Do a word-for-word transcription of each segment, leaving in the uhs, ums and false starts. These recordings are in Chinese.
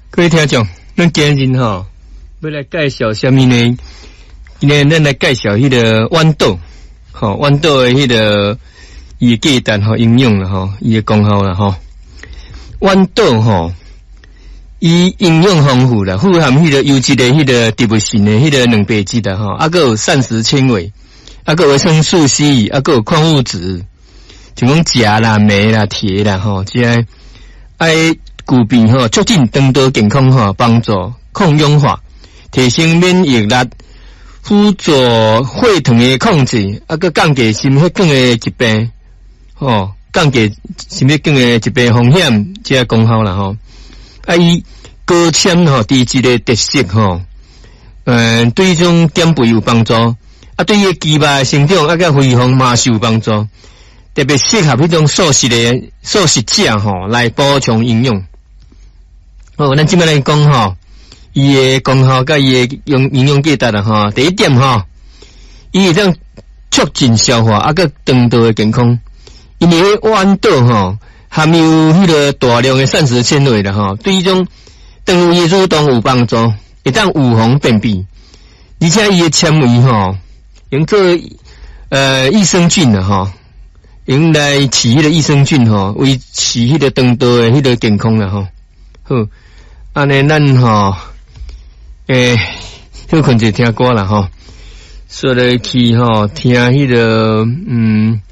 各位听众，咱今日吼要来介绍什么呢？今日咱来介绍迄个豌豆，吼豌豆的迄个伊的价值吼营养啦吼，伊的功效啦吼。豌豆吼，伊营养丰富啦，富含迄个优质的迄个植物性的迄个蛋白质啦吼，啊个有膳食纤维，啊个维生素 C， 啊个有矿物质，就讲钾啦、镁啦、铁啦吼，即个爱。具备吼促进肠道健康吼，帮助抗氧化，提升免疫力，辅助血糖的控制，啊个降低心血管的疾病，吼降低心血管的疾病风险，即个功效啦吼。啊伊高纤吼低脂的特色吼，嗯对这种减肥有帮助，啊对于肌肉的生长啊个恢复嘛是有帮助，特别适合迄种素食的素食者吼来补充营养。哦，咱即摆来讲吼，伊诶功效甲伊诶用营养价值啦吼。第一点吼，伊会当促进消化，啊个肠道诶健康。因为豌豆吼含有迄个大量诶膳食纤维啦吼，对于种肠胃蠕动有帮助，会当预防便秘。而且伊诶纤维吼，用做呃益生菌啦吼，用来饲迄个益生菌吼，维持迄个肠道诶迄个健康啦吼。好。安尼咱吼，诶，休困者听歌啦吼，说来去吼听迄、那个嗯，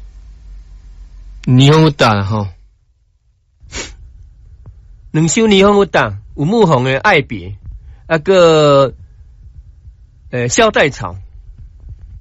霓虹达吼，两首霓虹达有牧红的爱别，啊个诶，萧代草。